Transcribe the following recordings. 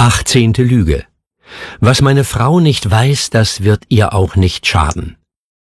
18. Lüge. Was meine Frau nicht weiß, das wird ihr auch nicht schaden.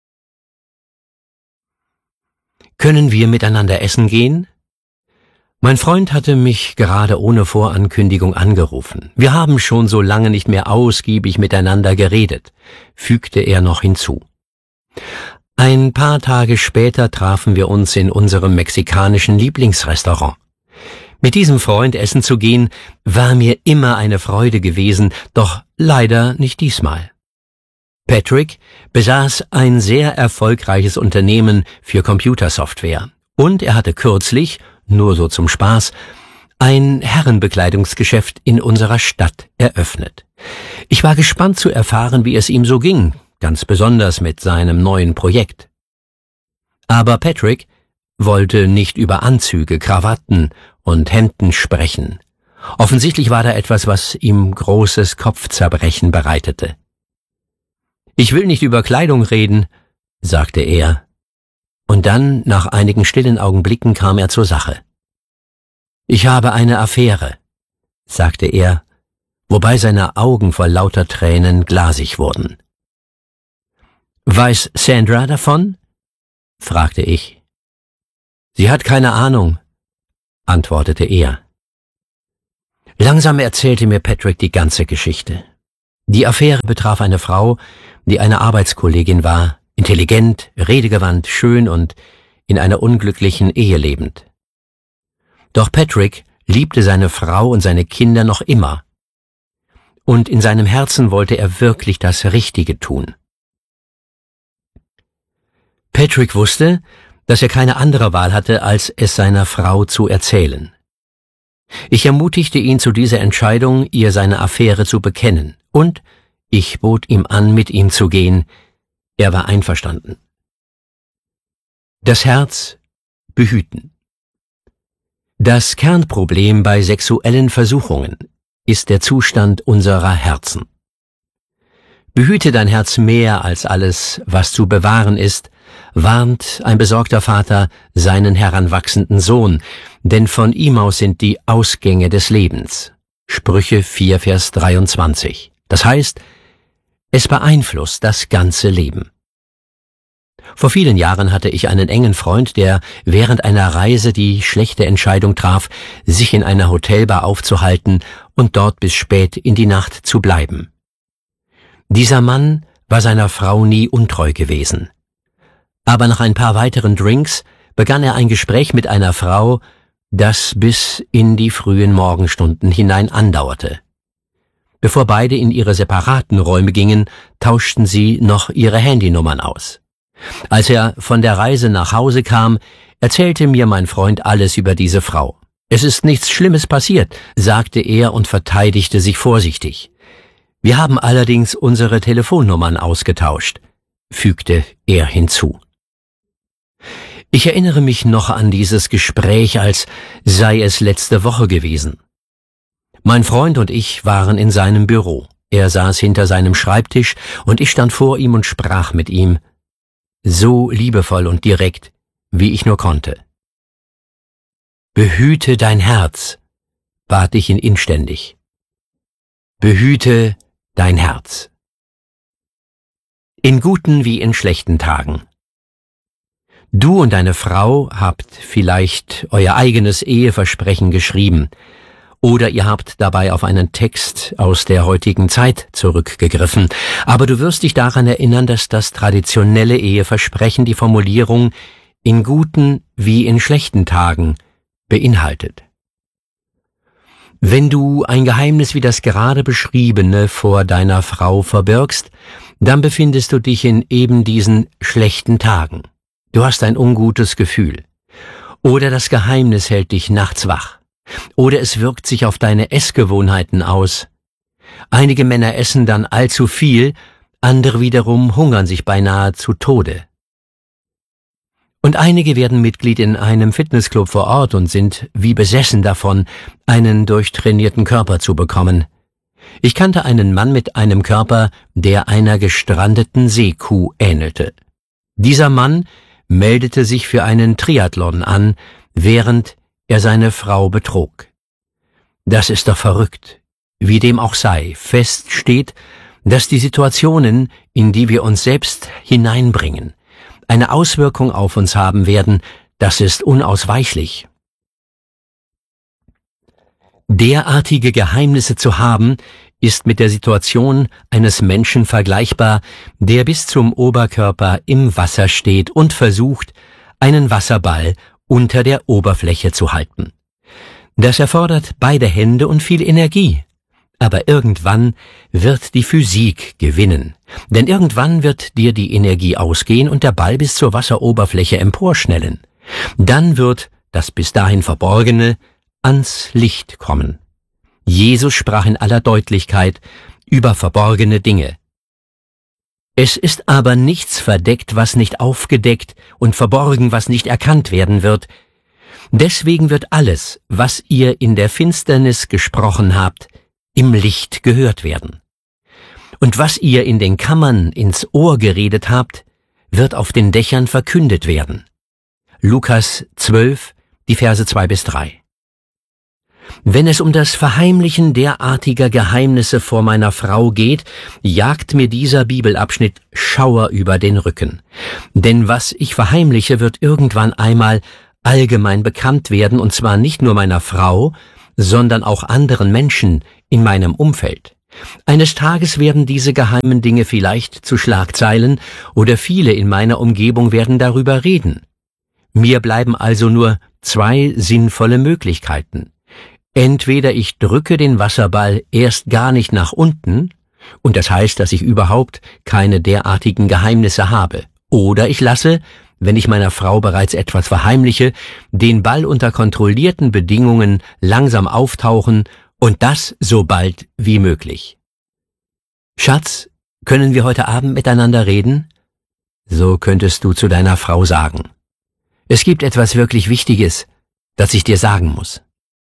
Können wir miteinander essen gehen? Mein Freund hatte mich gerade ohne Vorankündigung angerufen. Wir haben schon so lange nicht mehr ausgiebig miteinander geredet, fügte er noch hinzu. Ein paar Tage später trafen wir uns in unserem mexikanischen Lieblingsrestaurant. Mit diesem Freund essen zu gehen, war mir immer eine Freude gewesen, doch leider nicht diesmal. Patrick besaß ein sehr erfolgreiches Unternehmen für Computersoftware und er hatte kürzlich, nur so zum Spaß, ein Herrenbekleidungsgeschäft in unserer Stadt eröffnet. Ich war gespannt zu erfahren, wie es ihm so ging, ganz besonders mit seinem neuen Projekt. Aber Patrick wollte nicht über Anzüge, Krawatten und Hemden sprechen. Offensichtlich war da etwas, was ihm großes Kopfzerbrechen bereitete. »Ich will nicht über Kleidung reden«, sagte er. Und dann, nach einigen stillen Augenblicken, kam er zur Sache. »Ich habe eine Affäre«, sagte er, wobei seine Augen vor lauter Tränen glasig wurden. »Weiß Sandra davon?« fragte ich. »Sie hat keine Ahnung«, antwortete er. Langsam erzählte mir Patrick die ganze Geschichte. Die Affäre betraf eine Frau, die eine Arbeitskollegin war, intelligent, redegewandt, schön und in einer unglücklichen Ehe lebend. Doch Patrick liebte seine Frau und seine Kinder noch immer. Und in seinem Herzen wollte er wirklich das Richtige tun. Patrick wusste, dass er keine andere Wahl hatte, als es seiner Frau zu erzählen. Ich ermutigte ihn zu dieser Entscheidung, ihr seine Affäre zu bekennen, und ich bot ihm an, mit ihm zu gehen. Er war einverstanden. Das Herz behüten. Das Kernproblem bei sexuellen Versuchungen ist der Zustand unserer Herzen. Behüte dein Herz mehr als alles, was zu bewahren ist, warnt ein besorgter Vater seinen heranwachsenden Sohn, denn von ihm aus sind die Ausgänge des Lebens. Sprüche 4, Vers 23. Das heißt, es beeinflusst das ganze Leben. Vor vielen Jahren hatte ich einen engen Freund, der während einer Reise die schlechte Entscheidung traf, sich in einer Hotelbar aufzuhalten und dort bis spät in die Nacht zu bleiben. Dieser Mann war seiner Frau nie untreu gewesen. Aber nach ein paar weiteren Drinks begann er ein Gespräch mit einer Frau, das bis in die frühen Morgenstunden hinein andauerte. Bevor beide in ihre separaten Räume gingen, tauschten sie noch ihre Handynummern aus. Als er von der Reise nach Hause kam, erzählte mir mein Freund alles über diese Frau. »Es ist nichts Schlimmes passiert«, sagte er und verteidigte sich vorsichtig. »Wir haben allerdings unsere Telefonnummern ausgetauscht«, fügte er hinzu. Ich erinnere mich noch an dieses Gespräch, als sei es letzte Woche gewesen. Mein Freund und ich waren in seinem Büro. Er saß hinter seinem Schreibtisch und ich stand vor ihm und sprach mit ihm, so liebevoll und direkt, wie ich nur konnte. »Behüte dein Herz«, bat ich ihn inständig. »Behüte dein Herz.« In guten wie in schlechten Tagen. Du und deine Frau habt vielleicht euer eigenes Eheversprechen geschrieben, oder ihr habt dabei auf einen Text aus der heutigen Zeit zurückgegriffen, aber du wirst dich daran erinnern, dass das traditionelle Eheversprechen die Formulierung »in guten wie in schlechten Tagen« beinhaltet. Wenn du ein Geheimnis wie das gerade beschriebene vor deiner Frau verbirgst, dann befindest du dich in eben diesen schlechten Tagen. Du hast ein ungutes Gefühl. Oder das Geheimnis hält dich nachts wach. Oder es wirkt sich auf deine Essgewohnheiten aus. Einige Männer essen dann allzu viel, andere wiederum hungern sich beinahe zu Tode. Und einige werden Mitglied in einem Fitnessclub vor Ort und sind wie besessen davon, einen durchtrainierten Körper zu bekommen. Ich kannte einen Mann mit einem Körper, der einer gestrandeten Seekuh ähnelte. Dieser Mann meldete sich für einen Triathlon an, während er seine Frau betrog. Das ist doch verrückt. wie dem auch sei, fest steht, dass die Situationen, in die wir uns selbst hineinbringen, eine Auswirkung auf uns haben werden, das ist unausweichlich. Derartige Geheimnisse zu haben, ist mit der Situation eines Menschen vergleichbar, der bis zum Oberkörper im Wasser steht und versucht, einen Wasserball unter der Oberfläche zu halten. Das erfordert beide Hände und viel Energie. Aber irgendwann wird die Physik gewinnen, denn irgendwann wird dir die Energie ausgehen und der Ball bis zur Wasseroberfläche emporschnellen. Dann wird das bis dahin Verborgene ans Licht kommen. Jesus sprach in aller Deutlichkeit über verborgene Dinge. Es ist aber nichts verdeckt, was nicht aufgedeckt, und verborgen, was nicht erkannt werden wird. Deswegen wird alles, was ihr in der Finsternis gesprochen habt, im Licht gehört werden. Und was ihr in den Kammern ins Ohr geredet habt, wird auf den Dächern verkündet werden. Lukas 12, die Verse 2-3. Wenn es um das Verheimlichen derartiger Geheimnisse vor meiner Frau geht, jagt mir dieser Bibelabschnitt Schauer über den Rücken. Denn was ich verheimliche, wird irgendwann einmal allgemein bekannt werden, und zwar nicht nur meiner Frau, sondern auch anderen Menschen in meinem Umfeld. Eines Tages werden diese geheimen Dinge vielleicht zu Schlagzeilen, oder viele in meiner Umgebung werden darüber reden. Mir bleiben also nur zwei sinnvolle Möglichkeiten. Entweder ich drücke den Wasserball erst gar nicht nach unten, und das heißt, dass ich überhaupt keine derartigen Geheimnisse habe, oder ich lasse, wenn ich meiner Frau bereits etwas verheimliche, den Ball unter kontrollierten Bedingungen langsam auftauchen, und das so bald wie möglich. Schatz, können wir heute Abend miteinander reden? So könntest du zu deiner Frau sagen. Es gibt etwas wirklich Wichtiges, das ich dir sagen muss.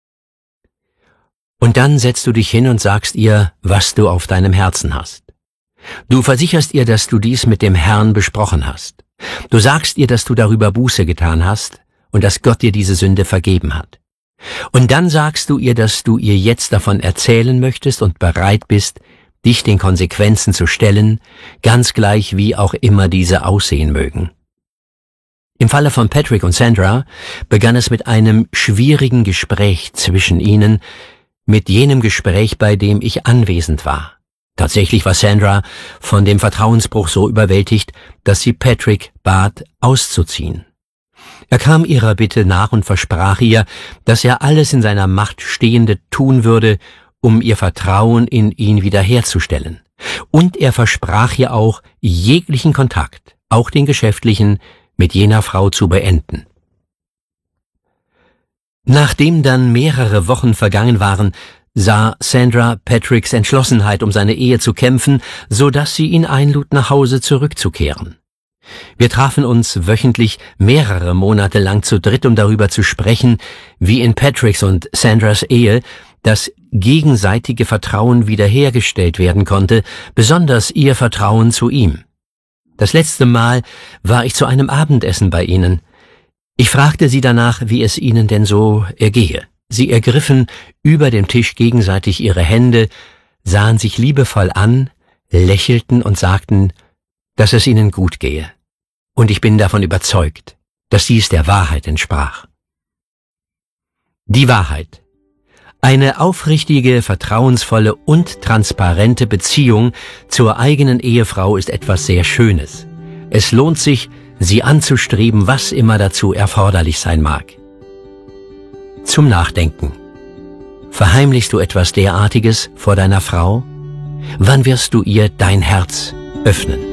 Und dann setzt du dich hin und sagst ihr, was du auf deinem Herzen hast. Du versicherst ihr, dass du dies mit dem Herrn besprochen hast. Du sagst ihr, dass du darüber Buße getan hast und dass Gott dir diese Sünde vergeben hat. Und dann sagst du ihr, dass du ihr jetzt davon erzählen möchtest und bereit bist, dich den Konsequenzen zu stellen, ganz gleich wie auch immer diese aussehen mögen. Im Falle von Patrick und Sandra begann es mit einem schwierigen Gespräch zwischen ihnen, mit jenem Gespräch, bei dem ich anwesend war. Tatsächlich war Sandra von dem Vertrauensbruch so überwältigt, dass sie Patrick bat, auszuziehen. Er kam ihrer Bitte nach und versprach ihr, dass er alles in seiner Macht Stehende tun würde, um ihr Vertrauen in ihn wiederherzustellen. Und er versprach ihr auch, jeglichen Kontakt, auch den geschäftlichen, mit jener Frau zu beenden. Nachdem dann mehrere Wochen vergangen waren, sah Sandra Patricks Entschlossenheit, um seine Ehe zu kämpfen, so dass sie ihn einlud, nach Hause zurückzukehren. Wir trafen uns wöchentlich mehrere Monate lang zu dritt, um darüber zu sprechen, wie in Patricks und Sandras Ehe das gegenseitige Vertrauen wiederhergestellt werden konnte, besonders ihr Vertrauen zu ihm. Das letzte Mal war ich zu einem Abendessen bei ihnen. Ich fragte sie danach, wie es ihnen denn so ergehe. Sie ergriffen über dem Tisch gegenseitig ihre Hände, sahen sich liebevoll an, lächelten und sagten, dass es ihnen gut gehe. Und ich bin davon überzeugt, dass dies der Wahrheit entsprach. Die Wahrheit. Eine aufrichtige, vertrauensvolle und transparente Beziehung zur eigenen Ehefrau ist etwas sehr Schönes. Es lohnt sich, sie anzustreben, was immer dazu erforderlich sein mag. Zum Nachdenken. Verheimlichst du etwas derartiges vor deiner Frau? Wann wirst du ihr dein Herz öffnen?